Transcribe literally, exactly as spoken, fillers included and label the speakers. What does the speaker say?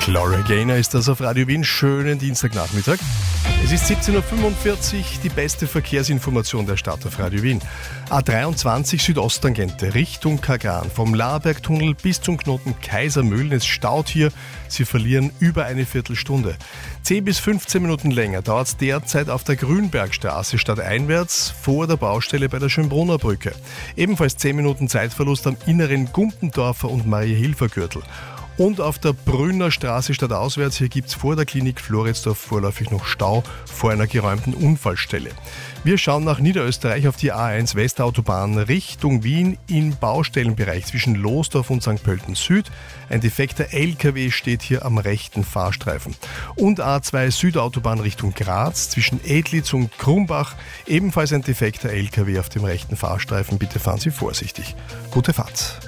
Speaker 1: Gloria Gaynor ist das auf Radio Wien. Schönen Dienstagnachmittag. Es ist siebzehn Uhr fünfundvierzig, die beste Verkehrsinformation der Stadt auf Radio Wien. A dreiundzwanzig Südosttangente Richtung Kagran. Vom Labergtunnel bis zum Knoten Kaisermühlen. Es staut hier. Sie verlieren über eine Viertelstunde. zehn bis fünfzehn Minuten länger dauert es derzeit auf der Grünbergstraße stadteinwärts vor der Baustelle bei der Schönbrunner Brücke. Ebenfalls zehn Minuten Zeitverlust am inneren Gumpendorfer und Mariahilfer-Gürtel. Und auf der Brünner Straße stadtauswärts, hier gibt es vor der Klinik Floridsdorf vorläufig noch Stau vor einer geräumten Unfallstelle. Wir schauen nach Niederösterreich auf die A eins Westautobahn Richtung Wien im Baustellenbereich zwischen Losdorf und Sankt Pölten Süd. Ein defekter L K W steht hier am rechten Fahrstreifen. Und A zwei Südautobahn Richtung Graz zwischen Edlitz und Krumbach. Ebenfalls ein defekter L K W auf dem rechten Fahrstreifen. Bitte fahren Sie vorsichtig. Gute Fahrt.